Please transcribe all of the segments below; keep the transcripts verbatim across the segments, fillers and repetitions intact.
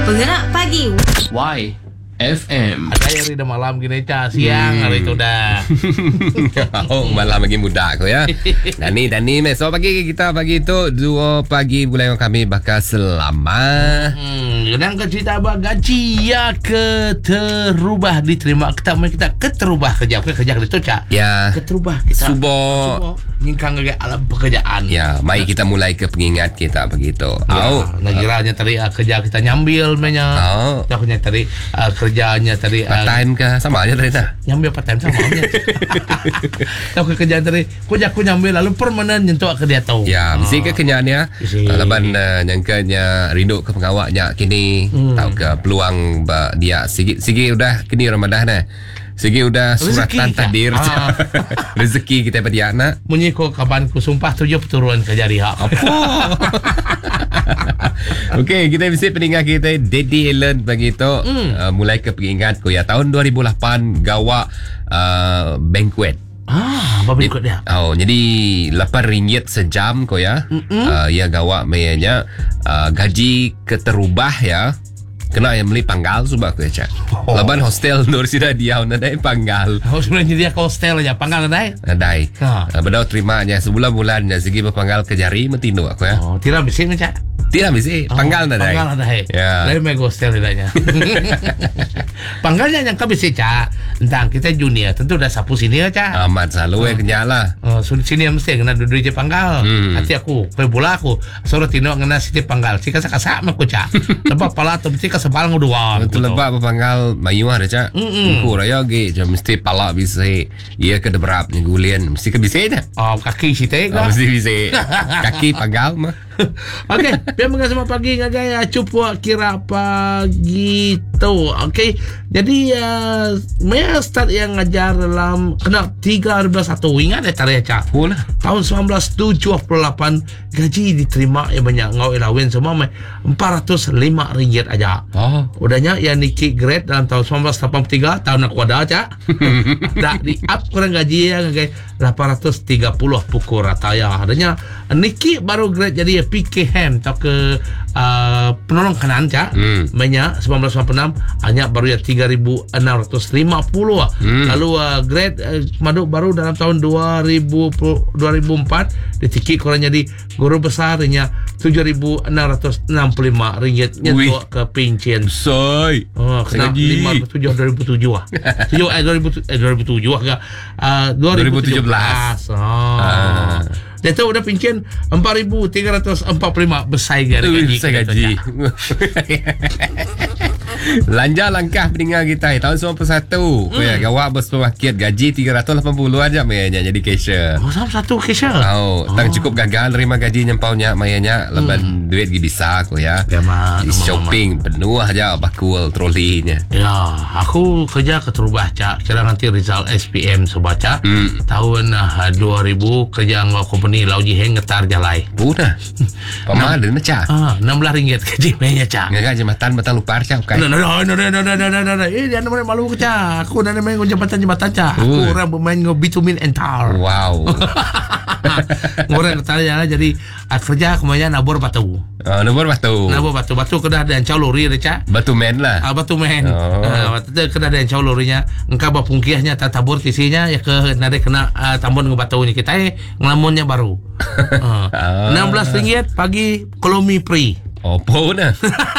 Bergerak pagi. Y F M. Ada yang dah malam gini cah, siang hmm. hari tu dah. Oh, malam lagi muda aku ya. Dan ni dan ni so pagi kita pagi tu dua pagi bulan kami bakal selama. Hmm, dan cerita abang gaji ya ke terubah diterima kita kita keterubah kerja ke kerja itu cak. Ya. Keterubah kita. Subo nyingkang ke alam pekerjaan. Ya, mari kita mulai ke pengingat kita begitu. Ya, oh, nakiranya tadi uh, kerja kita nyambil menya. Oh. Takutnya tadi uh, kerjanya tadi part time ke sama aja tadi dah. Nyambil part time sama aja. Tahu kerjaan tadi kerja aku nyambil lalu permanen nyentuh ke dia tahu. Ya, mesti ke kenyanya. Laban uh, nyangkanya rindu ke pengawaknya kini hmm. tahu ke peluang ba, dia sikit-sikit udah kini Ramadan dah. Segi udah suratan takdir ah. Rezeki kita pada anak munyi ko kaban ku sumpah tujuh perturuan ke jari hak apa. Okey, kita mesti peninggal kita Daddy Allen begitu mm. uh, mulai ke pengingat ko ya tahun dua ribu lapan gawa uh, banquet. Ah, apa banquet dia? Oh, jadi lapan ringgit sejam ko ya. Uh, ya gawa mayanya uh, gaji keterubah ya. Kena yang beli panggal subak tu ya cak. Oh. Laban hostel nur sida dia nadai panggal. Oh sebenarnya dia ke hostel aja panggal nadai. Nadai. Ha. Uh, bedau terimanya sebulan-bulan segi berpanggal ke jari mentino aku ya. Oh, tidak bising cak. Tidak bisa, panggal oh, nadai. Panggal nadai. Ya. Lain meg hostel nadainya. Panggalnya yang kau bisa cak. Entang kita junior tentu dah sapu sini ya cak. Amat selalu ya kenyala. Oh, sini mesti kena duduk je panggal. Hmm. Hati aku, kau bola aku. Suruh tino kena sini panggal. Si kasak-kasak mak aku cak. Lepas pala tu mesti sebal ngudua. Itu lebak berpanggal mayu ada cak. Ku raya ge jam mesti pala bisa. Ia ke debrap ngulian mesti ke bisa dah. Oh, kaki si teh oh, mesti bisa. Kaki panggal mah. Okey, biar mengasih pagi ngagaya cupu kira pagi tu. Okey. Jadi uh, saya start yang ngajar dalam kena tiga belas satu ingat eh tarik cak. Pula. Tahun sembilan belas tujuh puluh lapan gaji diterima yang banyak ngau ilawin semua empat ratus lima ringgit aja. Oh. Udahnya yang Niki grade dalam tahun sembilan belas lapan puluh tiga tahun aku ada cak. Dah di up kurang gaji yang ngagai lapan ratus tiga puluh pukul rata ya. Adanya Niki baru grade jadi P K Ham atau ke uh, penolong kanan cak. Hmm. Banyak sembilan belas sembilan puluh enam hanya baru ya tiga ribu enam ratus lima puluh. Hmm. Lalu uh, grade uh, madu baru dalam tahun dua ribu dua ribu empat ditiki kurang jadi guru besarnya tujuh ribu enam ratus enam puluh lima ringgit nyentuh ke pencen. Soy. Oh, kena lima ribu tujuh dua ribu tujuh ah. tujuh eh dua ribu eh dua ribu tujuh ah. Uh, dua ribu tujuh belas. Oh. Ah. Dia tu udah pincin empat ribu tiga ratus empat puluh lima besar gaji. Besar gaji. Lanja langkah peninggal kita tahun sembilan puluh satu. Hmm. Ya, gawak bersepakat gaji tiga ratus lapan puluh aja mayanya jadi cashier. Oh, sembilan puluh satu cashier. Oh, tang oh. cukup gagal terima gaji nyempaunya mayanya leban hmm. duit gi bisa aku ya. Ya mah. Di shopping penuh aja bakul trolinya. Ya, aku kerja keterubah cak. Kira nanti result S P M sebaca. Hmm. Tahun uh, dua ribu kerja ngau company Lauji Heng ngetar jalai. Udah. Pamadan cak. Ah, enam belas ringgit gaji mayanya cak. Enggak jembatan batal lupa cak. No, no, no, no, no, no, no, no, no. Eh, dia namanya malu cak. Aku dah main jembatan-jembatan cak. Aku orang bermain ngau bitumin entar. Wow. Orang tanya jadi uh, kerja kemudian nabur batu. Oh, nabur batu. Nabur batu. Batu kena ada yang caw lori cak. Batu men lah. Ah, batu men. Oh. Uh, batu kena ada yang caw lorinya. Engkau bapungkiahnya tak tabur tisinya ya ke nade kena uh, tambun ke batunya kita eh ngelamunnya baru. Uh, oh. enam belas ringgit pagi kolomi free. Opo na.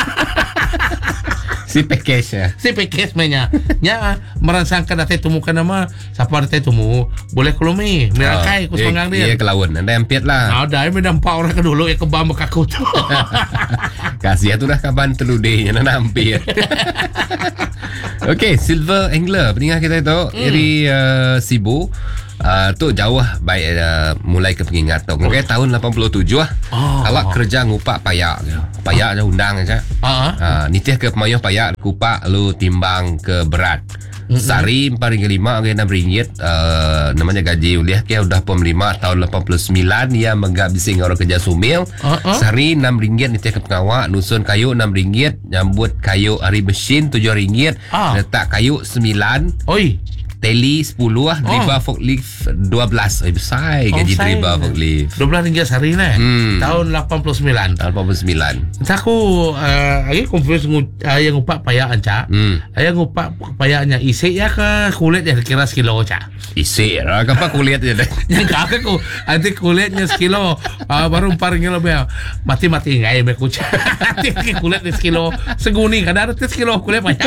Si package ya. Si package mainnya. Nya merasakan data temukan nama siapa data temu boleh kelumi merakai kus panggang dia. Iya kelawan. Anda empiat lah. Ada yang nampak orang ke dulu ya ke bambu kaku tu. Kasih tu dah kapan teludenya nak nampir. Okey, Silver Angler peninggal kita tu hmm. Jadi uh, Sibu Uh, tu jauh baik uh, mulai ke pengingat tu. Mungkin tahun lapan puluh tujuh lah. Oh. Kalau kerja ngupak payak. Payak je undang aja. Uh-huh. Uh, nitih ke pemayuh payak kupak lu timbang ke berat. Mm-hmm. Sari empat ringgit lima ke enam ringgit. Uh, namanya gaji uliah ke udah pom lima tahun lapan puluh sembilan ia menggak bising orang kerja sumil. Uh-huh. Sari enam ringgit nitih ke pengawak, nusun kayu enam ringgit, nyambut kayu hari mesin tujuh ringgit, uh. letak kayu sembilan. Oi. Teli sepuluh lah, dribble forklift dua belas. Eh, besar gaji dribble forklift. dua belas ringgit sehari ni. Hmm. Tahun lapan puluh sembilan. lapan puluh sembilan. Aku uh, lagi confuse ngu- uh, yang ngupak payaan Cak. Hmm. Yang ngupak payaannya isi ya ke kulit ya kira sekilo Cak. Isi lah, kenapa kulit je deh. Yang kakak ku nanti kulitnya sekilo uh, baru empat ringgit lebih. Mati-mati ngai me kucing. Nanti kulit di sekilo seguni kadang ada sekilo kulit banyak.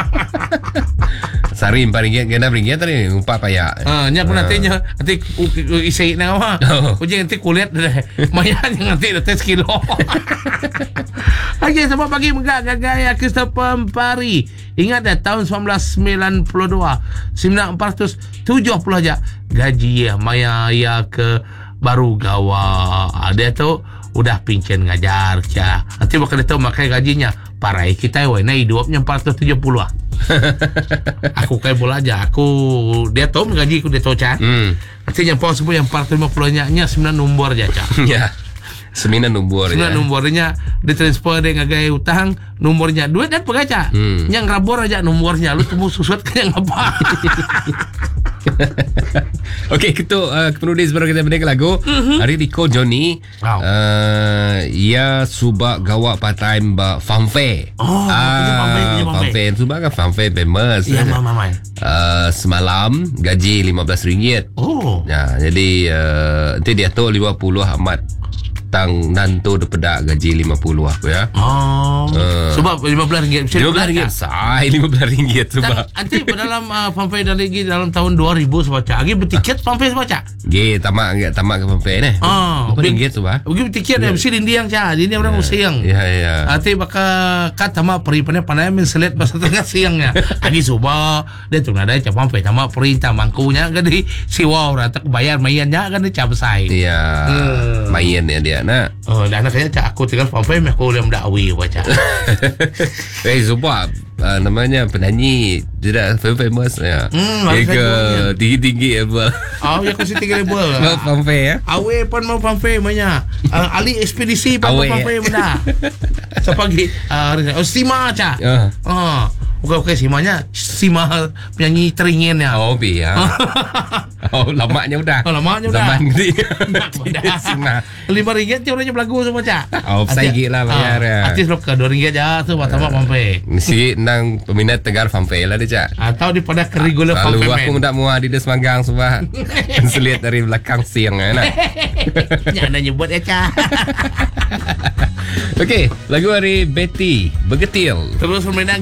Sari empat ringgit, enam ringgit tadi upah payak. Ah, nya pun nantinya nanti u- u- isi na apa. Oh. Kucing nanti kulit deh. Mayan yang nanti nanti sekilo. Okey, sebab pagi megak gagaya Christopher Pari. Ingat dah tahun sembilan belas sembilan puluh dua, sembilan ratus tujuh puluh aja gaji ya Maya ya ke baru gawa. Dia tu udah pincen ngajar Cak. Nanti bakal dia tahu makai gajinya. Parai kita we na hidupnya empat ratus tujuh puluh ah. Aku kayak bola aja. Aku dia tahu gaji aku dia tahu Cak. Hmm. Nanti yang pos semua yang empat ratus lima puluh nya nya sembilan nombor aja Cak. Ya. Sembilan nombor Sembilan ya. nombornya ditransfer dengan gaya utang, nomornya duit dan pengaca. Hmm. Yang rabor aja nomornya, lu temu susut kan yang apa? Okey, kita uh, penulis baru kita mendengar lagu. Mm-hmm. Hari Rico Johnny. Wow. Uh, ia subak gawak part time ba fanfare. Oh, punya fanfare, punya fanfare. fanfare subak kan fanfare famous. Ya, mama mama. Uh, semalam gaji lima belas ringgit. Oh. Ya, jadi uh, nanti dia tu lima puluh amat tang nanto daripada gaji lima puluh aku ya. Oh. Uh. Sebab lima belas ringgit. lima belas ringgit. Sai lima belas ringgit sebab. Nanti dalam uh, fanfare dan lagi dalam tahun dua ribu sebaca. Lagi bertiket fanfare sebaca. Ge tamak enggak tamak ke fanfare ni. Oh, berapa ringgit sebab? Bagi bertiket ya mesti dindiang Cak. Dindiang orang usiang. Ya ya. Nanti bakal kat tamak peri pandai pandai menselet pasal tengah siangnya. Lagi suba dia tu ada Cak fanfare tamak perintah mangkunya kan di siwa orang tak bayar mayannya kan dia Cak besai. Ya. Hmm. Main ya dia nak. Oh, dah nak saya Cak aku tinggal fanfare aku boleh mendakwi baca. Eh sebab uh, namanya penyanyi tidak famous ya. Hmm, Dia ke saya tinggi-tinggi apa. Oh, ya kasi tiga ribu. Mau fanfare ya. Awe pun mau fanfare banyak. Uh, Ali ekspedisi pun mau Awe, fanfare benda. Sepagi uh, oh, Sima Cak. Ya. Oh, bukan bukan Simanya, Sima penyanyi teringin ya. Oh biar. Oh lamanya udah. Oh, lamanya udah. Zaman gede. Sima. Lima ringgit je orangnya belagu semua Cak. Oh, saigi lah bayar ya. Artis lokal dua ringgit aja tu buat tamak fanfare. Mesti nang peminat tegar fanfare lah dia Cak. Atau di pada regular Lalu fanfare. aku mudah muah di des manggang sebab selihat dari belakang siang kan. Jangan nyebut ya Cak. Okey, lagu hari Betty Begetil. Terus permainan